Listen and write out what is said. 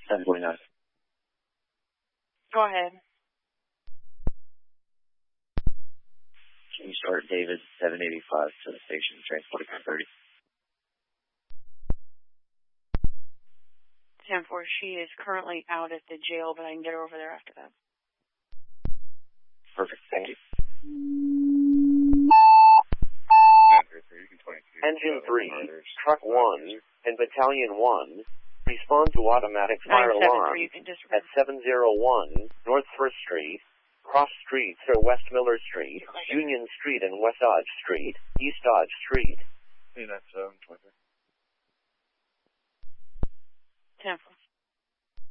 1049. Go ahead. Can you start David 785 to the station, transporting 30? 10-4, she is currently out at the jail, but I can get her over there after that. Perfect, thank you. Engine 3, Truck 1, and Battalion 1, respond to automatic fire alarm at 701 North 1st Street, Cross Street through West Miller Street, Union Street and West Dodge Street, East Dodge Street. 10-4.